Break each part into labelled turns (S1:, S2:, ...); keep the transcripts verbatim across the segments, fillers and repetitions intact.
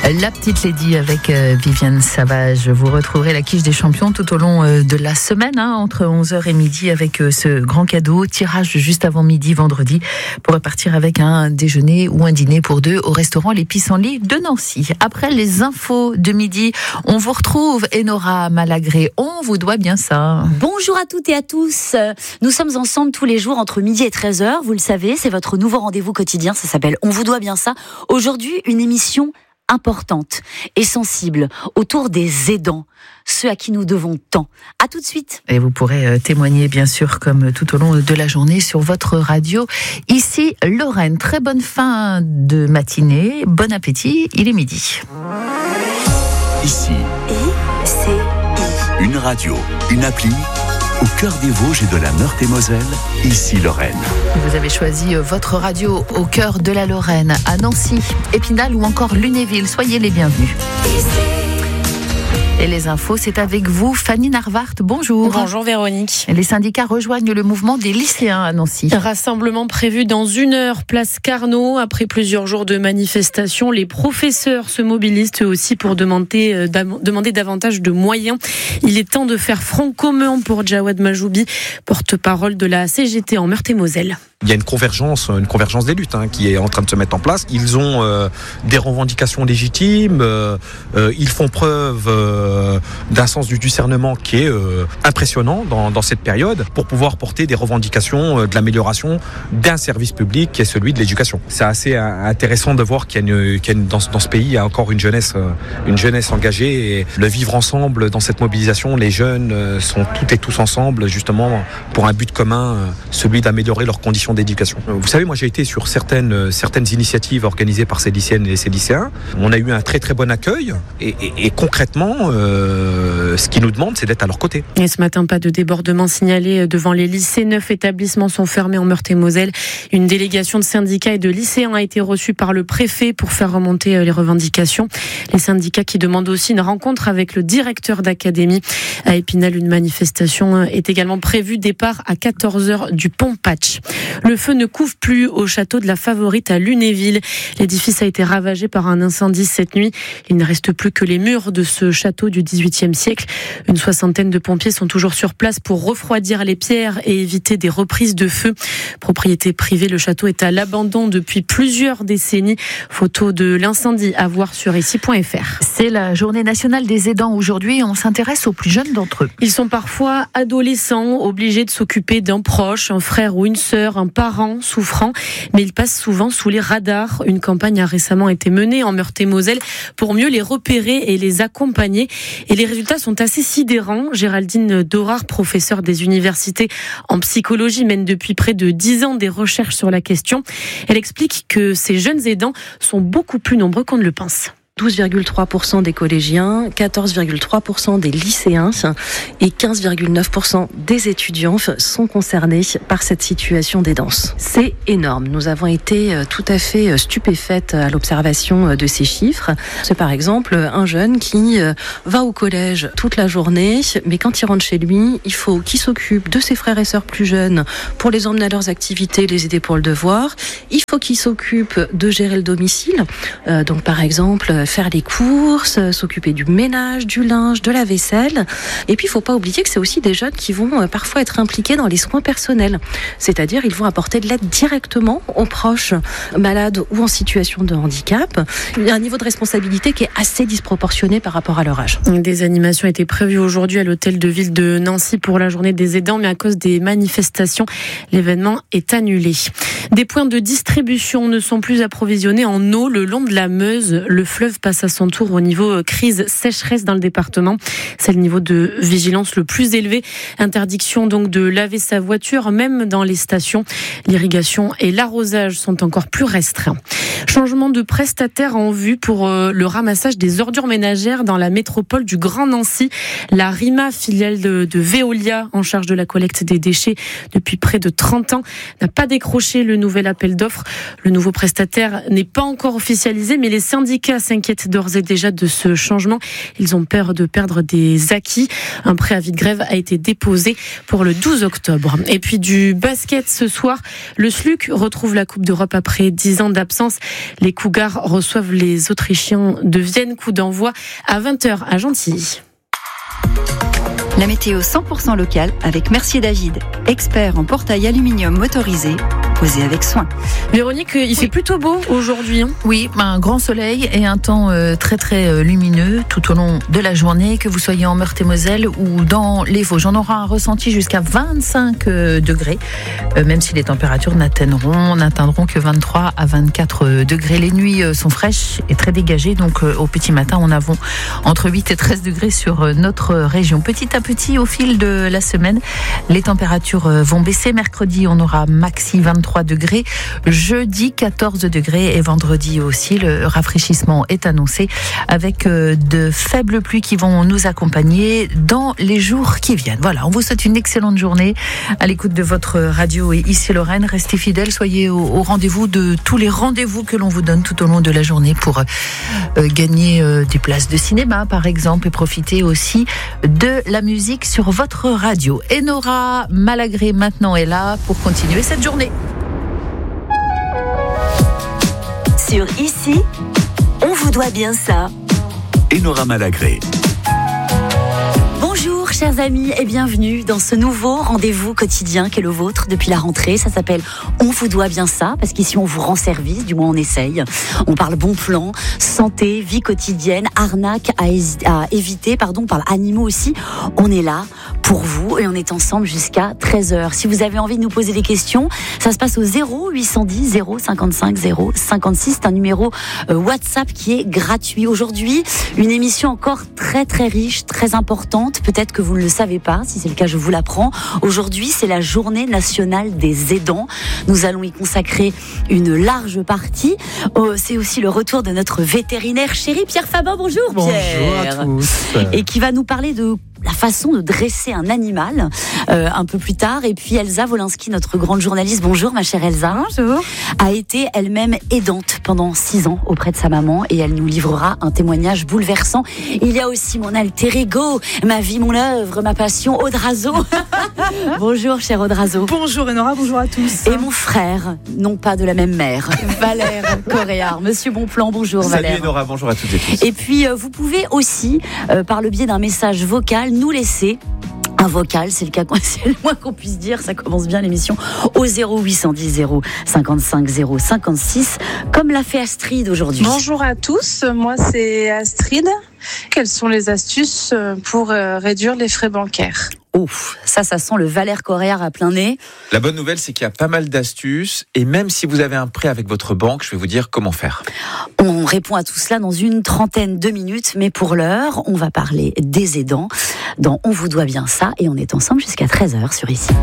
S1: La petite Lady avec euh, Viviane Savage. Vous retrouverez la quiche des champions tout au long euh, de la semaine, hein, entre onze heures et midi, avec euh, ce grand cadeau. Tirage juste avant midi, vendredi, pour repartir avec un déjeuner ou un dîner pour deux au restaurant Les Pissenlits de Nancy. Après les infos de midi, on vous retrouve, Enora Malagré. On vous doit bien ça.
S2: Bonjour à toutes et à tous. Nous sommes ensemble tous les jours entre midi et treize heures. Vous le savez, c'est votre nouveau rendez-vous quotidien. Ça s'appelle On vous doit bien ça. Aujourd'hui, une émission importante et sensible autour des aidants, ceux à qui nous devons tant. À tout de suite.
S1: Et vous pourrez témoigner, bien sûr, comme tout au long de la journée, sur votre radio. Ici, Lorraine. Très bonne fin de matinée. Bon appétit. Il est midi.
S3: Ici.
S2: I C I.
S3: Une radio, une appli. Au cœur des Vosges et de la Meurthe-et-Moselle, ici Lorraine.
S1: Vous avez choisi votre radio au cœur de la Lorraine, à Nancy, Épinal ou encore Lunéville. Soyez les bienvenus. Et les infos, c'est avec vous, Fanny Narvart. Bonjour.
S4: Bonjour Véronique.
S1: Les syndicats rejoignent le mouvement des lycéens à Nancy.
S4: Rassemblement prévu dans une heure, place Carnot. Après plusieurs jours de manifestations, les professeurs se mobilisent eux aussi pour demander, euh, demander davantage de moyens. Il est temps de faire front commun pour Jawad Majoubi, porte-parole de la C G T en Meurthe-et-Moselle.
S5: Il y a une convergence, une convergence des luttes hein, qui est en train de se mettre en place. Ils ont euh, des revendications légitimes, euh, euh, ils font preuve euh, d'un sens du discernement qui est euh, impressionnant dans, dans cette période pour pouvoir porter des revendications euh, de l'amélioration d'un service public qui est celui de l'éducation. C'est assez euh, intéressant de voir qu'il y a, une, qu'il y a une, dans, dans ce pays il y a encore une jeunesse, euh, une jeunesse engagée et le vivre ensemble dans cette mobilisation. Les jeunes euh, sont toutes et tous ensemble justement pour un but commun, euh, celui d'améliorer leurs conditions d'éducation. Vous savez, moi j'ai été sur certaines, certaines initiatives organisées par ces lycéennes et ces lycéens. On a eu un très très bon accueil et, et, et concrètement, euh, ce qu'ils nous demandent, c'est d'être à leur côté.
S4: Et ce matin, pas de débordement signalé devant les lycées. Neuf établissements sont fermés en Meurthe-et-Moselle. Une délégation de syndicats et de lycéens a été reçue par le préfet pour faire remonter les revendications. Les syndicats qui demandent aussi une rencontre avec le directeur d'académie. À Épinal, une manifestation est également prévue. Départ à quatorze heures du pont Patch. Le feu ne couvre plus au château de la Favorite à Lunéville. L'édifice a été ravagé par un incendie cette nuit. Il ne reste plus que les murs de ce château du dix-huitième siècle. Une soixantaine de pompiers sont toujours sur place pour refroidir les pierres et éviter des reprises de feu. Propriété privée, le château est à l'abandon depuis plusieurs décennies. Photo de l'incendie à voir sur ici point f r.
S1: C'est la journée nationale des aidants aujourd'hui. On s'intéresse aux plus jeunes d'entre eux.
S4: Ils sont parfois adolescents, obligés de s'occuper d'un proche, un frère ou une sœur, un parent souffrant, mais ils passent souvent sous les radars. Une campagne a récemment été menée en Meurthe-et-Moselle pour mieux les repérer et les accompagner. Et les résultats sont assez sidérants. Géraldine Dorard, professeure des universités en psychologie, mène depuis près de dix ans des recherches sur la question. Elle explique que ces jeunes aidants sont beaucoup plus nombreux qu'on ne le pense.
S6: douze virgule trois pour cent des collégiens, quatorze virgule trois pour cent des lycéens et quinze virgule neuf pour cent des étudiants sont concernés par cette situation d'aidance. C'est énorme. Nous avons été tout à fait stupéfaites à l'observation de ces chiffres. C'est par exemple un jeune qui va au collège toute la journée, mais quand il rentre chez lui, il faut qu'il s'occupe de ses frères et sœurs plus jeunes pour les emmener à leurs activités, les aider pour le devoir. Il faut qu'il s'occupe de gérer le domicile. Euh, donc par exemple, faire les courses, s'occuper du ménage, du linge, de la vaisselle. Et puis, il ne faut pas oublier que c'est aussi des jeunes qui vont parfois être impliqués dans les soins personnels. C'est-à-dire, ils vont apporter de l'aide directement aux proches malades ou en situation de handicap. Il y a un niveau de responsabilité qui est assez disproportionné par rapport à leur âge.
S4: Des animations étaient prévues aujourd'hui à l'hôtel de ville de Nancy pour la journée des aidants, mais à cause des manifestations, l'événement est annulé. Des points de distribution ne sont plus approvisionnés en eau le long de la Meuse. Le fleuve passe à son tour au niveau crise sécheresse dans le département. C'est le niveau de vigilance le plus élevé. Interdiction donc de laver sa voiture, même dans les stations. L'irrigation et l'arrosage sont encore plus restreints. Changement de prestataire en vue pour euh, le ramassage des ordures ménagères dans la métropole du Grand Nancy. La RIMA, filiale de, de Veolia, en charge de la collecte des déchets depuis près de trente ans, n'a pas décroché le nouvel appel d'offres. Le nouveau prestataire n'est pas encore officialisé, mais les syndicats s'inquiètent s'inquiètent d'ores et déjà de ce changement. Ils ont peur de perdre des acquis. Un préavis de grève a été déposé pour le douze octobre. Et puis du basket ce soir, le S L U C retrouve la Coupe d'Europe après dix ans d'absence. Les Cougars reçoivent les Autrichiens de Vienne. Coup d'envoi à vingt heures à Gentilly.
S7: La météo cent pour cent locale avec Mercier David, expert en portail aluminium motorisé, posé avec soin.
S4: Véronique, il oui. fait plutôt beau aujourd'hui. Hein
S1: oui, un grand soleil et un temps euh, très très euh, lumineux tout au long de la journée, que vous soyez en Meurthe-et-Moselle ou dans les Vosges. On aura un ressenti jusqu'à vingt-cinq euh, degrés, euh, même si les températures n'atteindront, n'atteindront que vingt-trois à vingt-quatre degrés. Les nuits euh, sont fraîches et très dégagées, donc euh, au petit matin, on avons entre huit et treize degrés sur euh, notre région. Petit à petit, au fil de la semaine, les températures euh, vont baisser. Mercredi, on aura maxi vingt-trois degrés, jeudi quatorze degrés et vendredi aussi. Le rafraîchissement est annoncé avec de faibles pluies qui vont nous accompagner dans les jours qui viennent. Voilà, on vous souhaite une excellente journée à l'écoute de votre radio et ici Lorraine. Restez fidèles, soyez au, au rendez-vous de tous les rendez-vous que l'on vous donne tout au long de la journée pour euh, gagner euh, des places de cinéma par exemple et profiter aussi de la musique sur votre radio. Enora Malagré maintenant est là pour continuer cette journée.
S2: Sur Ici, on vous doit bien ça.
S3: Enora Malagré.
S2: Bonjour chers amis et bienvenue dans ce nouveau rendez-vous quotidien qu'est le vôtre depuis la rentrée. Ça s'appelle On vous doit bien ça, parce qu'ici on vous rend service, du moins on essaye. On parle bon plan, santé, vie quotidienne, arnaque à, hé- à éviter, pardon, on parle animaux aussi. On est là pour vous et on est ensemble jusqu'à treize heures. Si vous avez envie de nous poser des questions, ça se passe au zéro huit cent dix zéro cinquante-cinq zéro cinquante-six. C'est un numéro euh, WhatsApp qui est gratuit. Aujourd'hui, une émission encore très très riche, très importante. Peut-être que vous ne le savez pas. Si c'est le cas, je vous l'apprends. Aujourd'hui, c'est la journée nationale des aidants. Nous allons y consacrer une large partie. Oh, c'est aussi le retour de notre vétérinaire chéri, Pierre Fabin. Bonjour Pierre.
S5: Bonjour à tous.
S2: Et qui va nous parler de la façon de dresser un animal euh, un peu plus tard. Et puis Elsa Wolinski, notre grande journaliste, bonjour ma chère Elsa.
S8: Bonjour.
S2: A été elle-même aidante pendant six ans auprès de sa maman et elle nous livrera un témoignage bouleversant. Il y a aussi mon alter ego, ma vie, mon œuvre, ma passion, Audrazo. Bonjour cher Audrazo.
S8: Bonjour Enora, bonjour à tous.
S2: Et mon frère, non pas de la même mère, Valère Coréard. Monsieur Bonplan, bonjour Valère.
S5: Salut Enora, bonjour à toutes et tous.
S2: Et puis euh, vous pouvez aussi, euh, par le biais d'un message vocal, nous laisser un vocal, c'est le cas, c'est le moins qu'on puisse dire, ça commence bien l'émission, au zéro huit cent dix zéro cinquante-cinq zéro cinquante-six, comme l'a fait Astrid aujourd'hui.
S9: Bonjour à tous, moi c'est Astrid. Quelles sont les astuces pour réduire les frais bancaires ?
S2: Ouf, ça, ça sent le Valère Coréard à plein nez.
S10: La bonne nouvelle, c'est qu'il y a pas mal d'astuces. Et même si vous avez un prêt avec votre banque, je vais vous dire comment faire.
S2: On répond à tout cela dans une trentaine de minutes. Mais pour l'heure, on va parler des aidants dans On vous doit bien ça. Et on est ensemble jusqu'à treize heures sur Ici.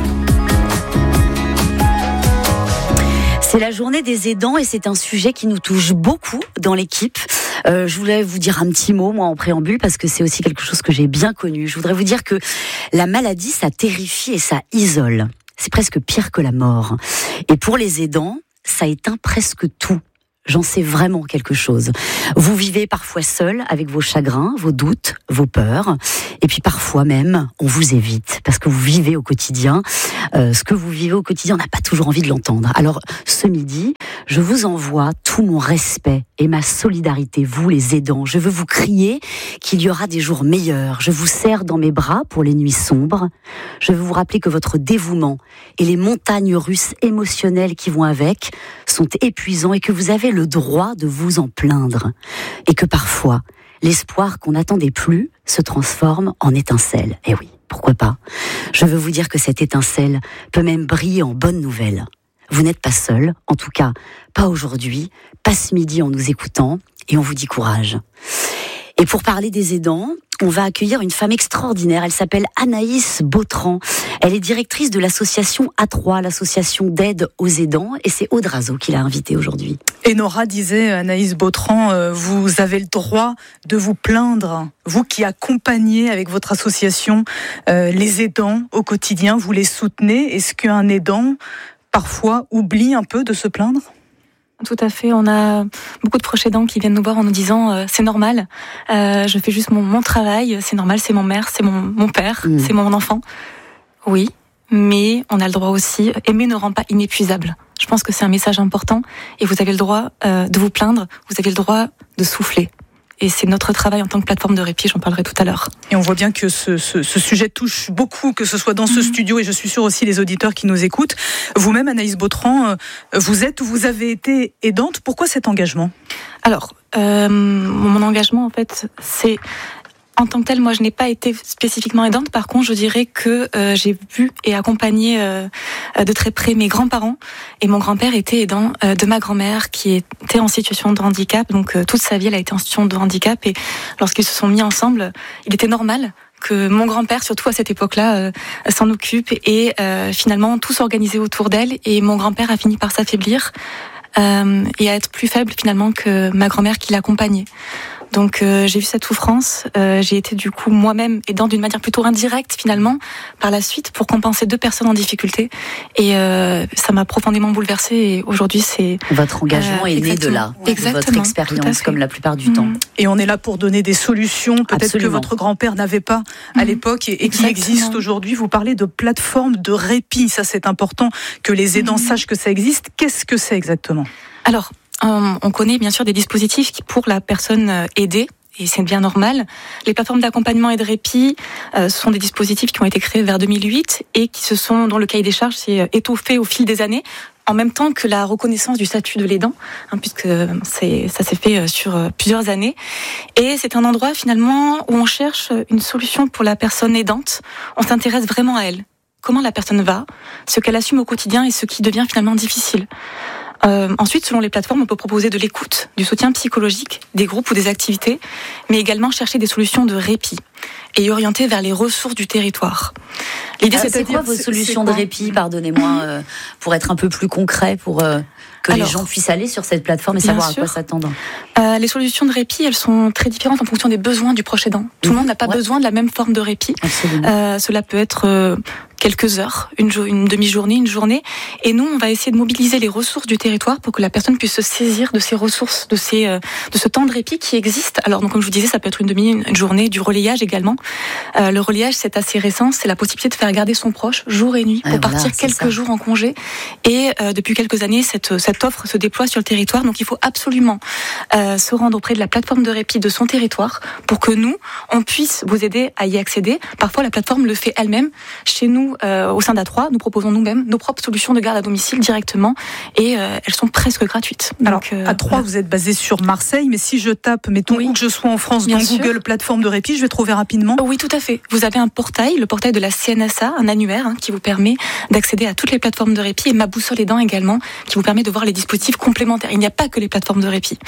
S2: C'est la journée des aidants et c'est un sujet qui nous touche beaucoup dans l'équipe. Euh, je voulais vous dire un petit mot, moi, en préambule, parce que c'est aussi quelque chose que j'ai bien connu. Je voudrais vous dire que la maladie, ça terrifie et ça isole. C'est presque pire que la mort. Et pour les aidants, ça éteint presque tout. J'en sais vraiment quelque chose. Vous vivez parfois seul avec vos chagrins, vos doutes, vos peurs. Et puis parfois même, on vous évite parce que vous vivez au quotidien. Euh, ce que vous vivez au quotidien, on n'a pas toujours envie de l'entendre. Alors ce midi, je vous envoie tout mon respect et ma solidarité, vous les aidants. Je veux vous crier qu'il y aura des jours meilleurs. Je vous serre dans mes bras pour les nuits sombres. Je veux vous rappeler que votre dévouement et les montagnes russes émotionnelles qui vont avec sont épuisants et que vous avez le droit de vous en plaindre. Et que parfois, l'espoir qu'on n'attendait plus se transforme en étincelle. Eh oui, pourquoi pas ? Je veux vous dire que cette étincelle peut même briller en bonne nouvelle. Vous n'êtes pas seul, en tout cas pas aujourd'hui, pas ce midi en nous écoutant, et on vous dit courage. Et pour parler des aidants, on va accueillir une femme extraordinaire. Elle s'appelle Anaïs Bautran. Elle est directrice de l'association A trois, l'association d'aide aux aidants. Et c'est Audrazo qui l'a invitée aujourd'hui.
S8: Enora disait, Anaïs Bautran, euh, vous avez le droit de vous plaindre. Vous qui accompagnez avec votre association euh, les aidants au quotidien, vous les soutenez. Est-ce qu'un aidant, parfois, oublie un peu de se plaindre ?
S11: Tout à fait. On a beaucoup de proches aidants qui viennent nous voir en nous disant euh, c'est normal, euh, je fais juste mon, mon travail, c'est normal, c'est mon mère, c'est mon, mon père, mmh. c'est mon enfant. Oui, mais on a le droit aussi. Aimer ne rend pas inépuisable. Je pense que c'est un message important et vous avez le droit euh, de vous plaindre, vous avez le droit de souffler. Et c'est notre travail en tant que plateforme de répit, j'en parlerai tout à l'heure.
S8: Et on voit bien que ce, ce, ce sujet touche beaucoup, que ce soit dans ce mmh. studio, et je suis sûre aussi les auditeurs qui nous écoutent. Vous-même, Anaïs Bautran, vous êtes ou vous avez été aidante. Pourquoi cet engagement ?
S11: Alors, euh, mon engagement, en fait, c'est... En tant que tel, moi, je n'ai pas été spécifiquement aidante. Par contre, je dirais que euh, j'ai vu et accompagné euh, de très près mes grands-parents. Et mon grand-père était aidant euh, de ma grand-mère qui était en situation de handicap. Donc, euh, toute sa vie, elle a été en situation de handicap. Et lorsqu'ils se sont mis ensemble, il était normal que mon grand-père, surtout à cette époque-là, euh, s'en occupe. Et euh, finalement, tout s'organisait autour d'elle. Et mon grand-père a fini par s'affaiblir euh, et à être plus faible, finalement, que ma grand-mère qui l'accompagnait. Donc euh, j'ai vu cette souffrance, euh, j'ai été du coup moi-même aidant d'une manière plutôt indirecte finalement par la suite pour compenser deux personnes en difficulté et euh, ça m'a profondément bouleversée et aujourd'hui c'est...
S2: Votre engagement euh, est né de là, de votre expérience comme la plupart du mmh. temps.
S8: Et on est là pour donner des solutions peut-être Absolument. Que votre grand-père n'avait pas à mmh. l'époque et, et qui existent aujourd'hui. Vous parlez de plateforme de répit, ça c'est important que les aidants mmh. sachent que ça existe. Qu'est-ce que c'est exactement ?
S11: Alors, on connaît bien sûr des dispositifs qui, pour la personne aidée, et c'est bien normal. Les plateformes d'accompagnement et de répit euh, sont des dispositifs qui ont été créés vers deux mille huit et qui se sont, dont le cahier des charges s'est étoffé au fil des années, en même temps que la reconnaissance du statut de l'aidant, hein, puisque c'est, ça s'est fait sur plusieurs années. Et c'est un endroit finalement où on cherche une solution pour la personne aidante. On s'intéresse vraiment à elle. Comment la personne va, ce qu'elle assume au quotidien et ce qui devient finalement difficile. Euh, ensuite, selon les plateformes, on peut proposer de l'écoute, du soutien psychologique, des groupes ou des activités, mais également chercher des solutions de répit et orienter vers les ressources du territoire.
S2: L'idée, c'est, c'est quoi vos solutions de répit, pardonnez-moi, euh, pour être un peu plus concret, pour euh, que Alors, les gens puissent aller sur cette plateforme et savoir sûr. À quoi s'attendre.
S11: Euh, les solutions de répit, elles sont très différentes en fonction des besoins du proche aidant. Tout mmh. le monde n'a pas ouais. besoin de la même forme de répit. Euh, cela peut être euh, quelques heures, une, jo- une demi-journée, une journée. Et nous, on va essayer de mobiliser les ressources du territoire pour que la personne puisse se saisir de ces ressources, de, ces, euh, de ce temps de répit qui existe. Alors, donc, comme je vous disais, ça peut être une demi, une journée, du relayage également. Euh, le relayage, c'est assez récent. C'est la possibilité de faire garder son proche jour et nuit pour ouais, partir voilà, quelques ça. jours en congé. Et euh, depuis quelques années, cette, cette offre se déploie sur le territoire. Donc, il faut absolument euh, se rendre auprès de la plateforme de répit de son territoire pour que nous, on puisse vous aider à y accéder. Parfois, la plateforme le fait elle-même. Chez nous, euh, au sein d'A trois, nous proposons nous-mêmes nos propres solutions de garde à domicile directement et euh, elles sont presque gratuites.
S8: Donc, Alors, euh, A trois, voilà. vous êtes basé sur Marseille, mais si je tape, mettons oui. où que je sois en France, Bien dans sûr. Google plateforme de répit, je vais trouver rapidement.
S11: Oui, tout à fait. Vous avez un portail, le portail de la C N S A, un annuaire hein, qui vous permet d'accéder à toutes les plateformes de répit et Ma Boussole Aidant également, qui vous permet de voir les dispositifs complémentaires. Il n'y a pas que les plateformes de répit.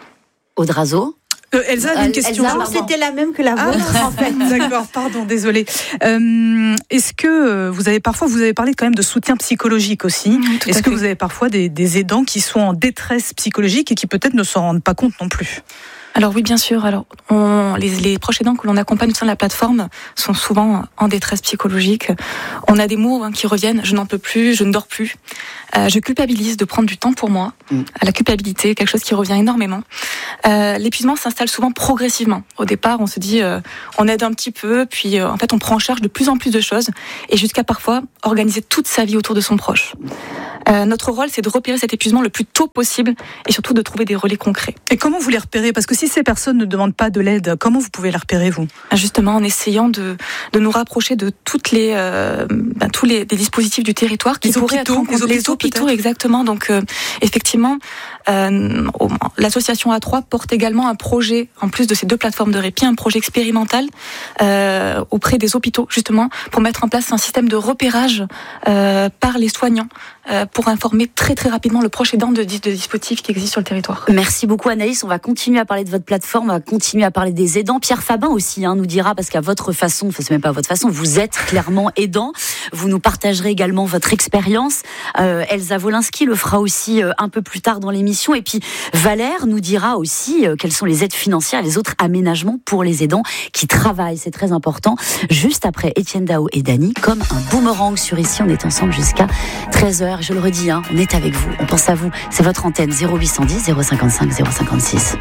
S2: Audrazo
S8: Euh, Elsa avait une question.
S12: Elsa, c'était la même que la vôtre,
S8: ah, en fait. D'accord, pardon, désolée. Euh, est-ce que vous avez parfois, vous avez parlé quand même de soutien psychologique aussi.
S11: Mmh,
S8: est-ce que fait. Vous avez parfois des, des aidants qui sont en détresse psychologique et qui peut-être ne s'en rendent pas compte non plus?
S11: Alors oui, bien sûr. Alors, on, les, les proches aidants que l'on accompagne au sein de la plateforme sont souvent en détresse psychologique. On a des mots hein, qui reviennent. Je n'en peux plus, je ne dors plus. Euh, je culpabilise de prendre du temps pour moi. Mm. La culpabilité, quelque chose qui revient énormément. Euh, l'épuisement s'installe souvent progressivement. Au départ, on se dit, euh, on aide un petit peu, puis euh, en fait, on prend en charge de plus en plus de choses, et jusqu'à parfois organiser toute sa vie autour de son proche. Euh, notre rôle, c'est de repérer cet épuisement le plus tôt possible, et surtout de trouver des relais concrets.
S8: Et comment vous les repérez? Parce que si ces personnes ne demandent pas de l'aide, comment vous pouvez les repérer, vous?
S11: Justement, en essayant de, de nous rapprocher de toutes les, euh, ben, tous les, les dispositifs du territoire qui
S8: les
S11: pourraient
S8: hôpitaux,
S11: être en...
S8: les hôpitaux,
S11: les hôpitaux exactement. Donc, euh, effectivement, euh, l'association A trois porte également un projet, en plus de ces deux plateformes de répit, un projet expérimental euh, auprès des hôpitaux, justement, pour mettre en place un système de repérage euh, par les soignants, euh, pour informer très très rapidement le proche aidant de, de dispositifs qui existent sur le territoire.
S2: Merci beaucoup Anaïs, on va continuer à parler de votre plateforme, on va continuer à parler des aidants. Pierre Fabin aussi hein, nous dira, parce qu'à votre façon, enfin c'est même pas à votre façon, vous êtes clairement aidant, vous nous partagerez également votre expérience. Euh, Elsa Wolinski le fera aussi euh, un peu plus tard dans l'émission, et puis Valère nous dira aussi euh, quelles sont les aides financières et les autres aménagements pour les aidants qui travaillent, c'est très important. Juste après Étienne Dao et Dany, comme un boomerang sur Ici, on est ensemble jusqu'à treize heures. heures. Je le redis, hein, on est avec vous. On pense à vous. C'est votre antenne zéro huit cent dix zéro cinquante-cinq zéro cinquante-six.